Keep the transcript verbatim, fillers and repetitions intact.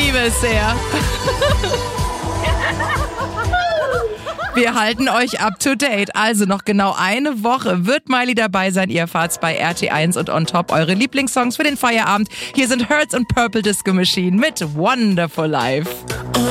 liebe es sehr. Wir halten euch up to date. Also noch genau eine Woche wird Miley dabei sein. Ihr erfahrt's bei R T eins und on top eure Lieblingssongs für den Feierabend. Hier sind Hurts und Purple Disco Machine mit Wonderful Life.